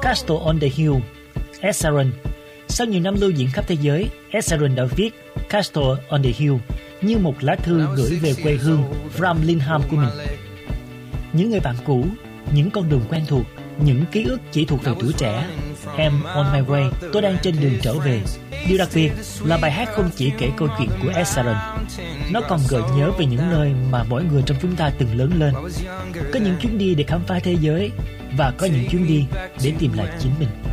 Castle on the Hill, Ed Sheeran. Sau nhiều năm lưu diễn khắp thế giới, Ed Sheeran đã viết Castle on the Hill như một lá thư gửi về quê hương Framlingham của mình. Những người bạn cũ, những con đường quen thuộc, những ký ức chỉ thuộc về tuổi trẻ. I'm on my way, tôi đang trên đường trở về. Điều đặc biệt là bài hát không chỉ kể câu chuyện của Ed Sheeran, nó còn gợi nhớ về những nơi mà mỗi người trong chúng ta từng lớn lên. Có những chuyến đi để khám phá thế giới, và có những chuyến đi để tìm lại chính mình.